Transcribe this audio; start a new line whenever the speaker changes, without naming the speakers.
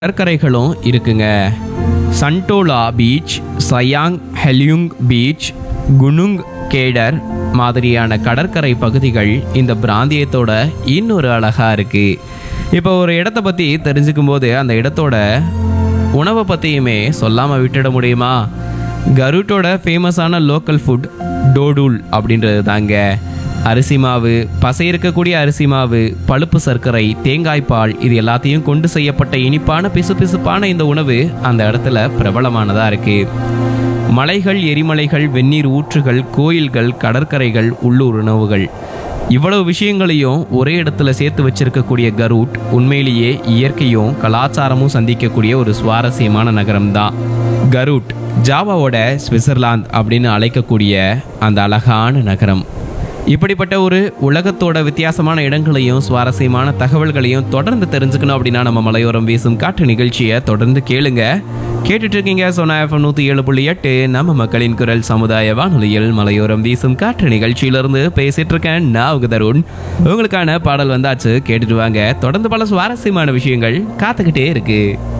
கடற்கரைகளும் இருக்குங்க. சன்டோலா beach, Siang ஹெலியுங் beach, குனுங் கேடர் மாதிரியான கடற்கரை பகுதிகள் இந்த பிராந்தியத்தோட இன்னொரு அழகா இருக்கு. இப்போ ஒரு இடத்த பற்றி தெரிஞ்சுக்கும் போது அந்த இடத்தோட உணவை பற்றியுமே சொல்லாமல் விட்டுட முடியுமா? கருட்டோட ஃபேமஸான லோக்கல் ஃபுட் டோடூல் அப்படின்றது தாங்க. அரிசி மாவு, பசை இருக்கக்கூடிய அரிசி மாவு, பழுப்பு சர்க்கரை, தேங்காய் பால், இது எல்லாத்தையும் கொண்டு செய்யப்பட்ட இனிப்பான பிசுபிசுப்பான இந்த உணவு அந்த இடத்துல பிரபலமானதாக இருக்கு. மலைகள், எரிமலைகள், வெந்நீர் ஊற்றுகள், கோயில்கள், கடற்கரைகள், உள்ளூர் உணவுகள், இவ்வளவு விஷயங்களையும் ஒரே இடத்துல சேர்த்து வச்சிருக்கக்கூடிய கரூட் உண்மையிலேயே இயற்கையும் கலாச்சாரமும் சந்திக்கக்கூடிய ஒரு சுவாரஸ்யமான நகரம் தான் கரூட். ஜாவாவோட சுவிட்சர்லாந்து அப்படின்னு அழைக்கக்கூடிய அந்த அழகான நகரம். இப்படிப்பட்ட ஒரு உலகத்தோட வித்தியாசமான இடங்களையும் சுவாரஸ்யமான தகவல்களையும் தொடர்ந்து தெரிஞ்சுக்கணும் அப்படின்னா நம்ம மலையோரம் வீசும் காற்று நிகழ்ச்சியை தொடர்ந்து கேளுங்க. கேட்டுட்டு இருக்கீங்க சோனா எஃப்எம் 107.8 நம்ம மக்களின் குரல் சமுதாய வானொலியில் மலையோரம் வீசும் காற்று நிகழ்ச்சியிலிருந்து பேசிட்டு இருக்கேன் நான் உங்க தருண். உங்களுக்கான பாடல் வந்தாச்சு, கேட்டுட்டு வாங்க. தொடர்ந்து பல சுவாரஸ்யமான விஷயங்கள் காத்துக்கிட்டே இருக்கு.